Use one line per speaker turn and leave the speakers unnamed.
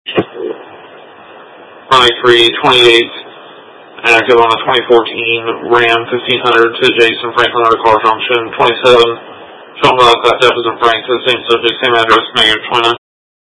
9328, active on a 2014 Ram 1500 to Jason Franklin Car Junction. 27, showing that Jefferson Frank to the same subject, same address, negative 29.